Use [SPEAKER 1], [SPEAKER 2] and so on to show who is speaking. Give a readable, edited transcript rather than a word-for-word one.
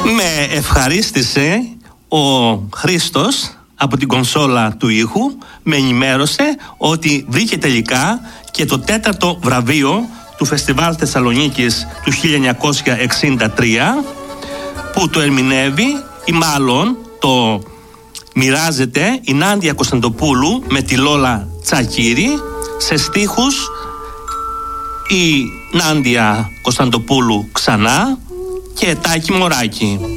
[SPEAKER 1] Με ευχαρίστησε ο Χρήστος από την κονσόλα του ήχου, με ενημέρωσε ότι βρήκε τελικά και το 4ο βραβείο του Φεστιβάλ Θεσσαλονίκης του 1963, που το ερμηνεύει ή μάλλον το μοιράζεται η Νάντια Κωνσταντοπούλου με τη Λόλα Τσακίρη, σε στίχους η Νάντια Κωνσταντοπούλου ξανά και Τάκη Μωράκη.